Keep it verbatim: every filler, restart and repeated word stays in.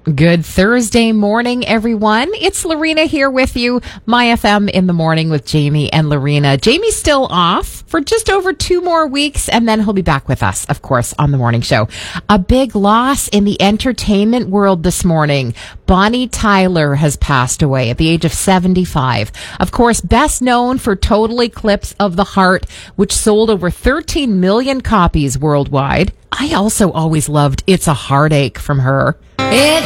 Good Thursday morning, everyone. It's Lorena here with you. My F M in the morning with Jamie and Lorena. Jamie's still off for just over two more weeks, and then he'll be back with us, of course, on the morning show. A big loss in the entertainment world this morning. Bonnie Tyler has passed away at the age of seventy-five. Of course, best known for Total Eclipse of the Heart, which sold over thirteen million copies worldwide. I also always loved It's a Heartache from her. It